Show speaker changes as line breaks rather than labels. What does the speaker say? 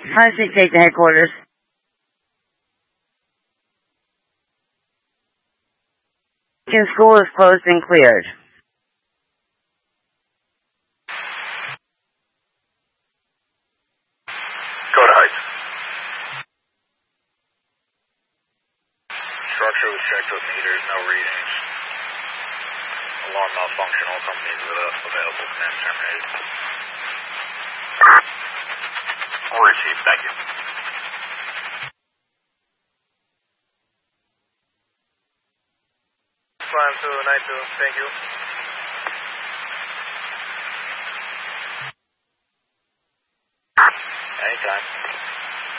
568 to headquarters. School is closed and cleared.
Go to Heights. Structure was checked with meters, no readings. Alarm malfunction, all companies available command terminated. Order, Chief, thank you. Climb to 92, thank you. Anytime.